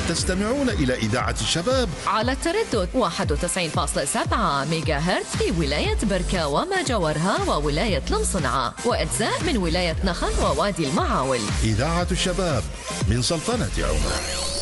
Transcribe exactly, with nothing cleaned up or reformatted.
تستمعون إلى إذاعة الشباب على التردد واحد وتسعين فاصلة سبعة ميجا هرتز في ولاية بركة وما جاورها وولاية المصنعة وأجزاء من ولاية نخل ووادي المعاول. إذاعة الشباب من سلطنة عمان.